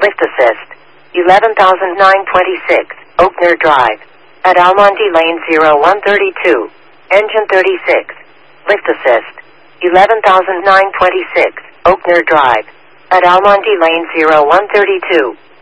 Lift assist. 11,926, Oakner Drive. At Almonte Lane 0132. Engine 36. Lift assist. 11,926, Oakner Drive. At Almonte Lane 0132.